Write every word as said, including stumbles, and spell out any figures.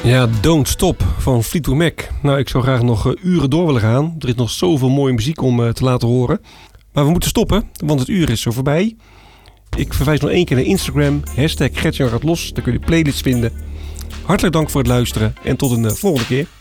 Ja, Don't Stop van Fleetwood Mac. Nou, ik zou graag nog uh, uren door willen gaan. Er is nog zoveel mooie muziek om uh, te laten horen. Maar we moeten stoppen, want het uur is zo voorbij. Ik verwijs nog één keer naar Instagram, hashtag Gert-Jan gaat los. Daar kun je playlists vinden. Hartelijk dank voor het luisteren en tot een uh, volgende keer.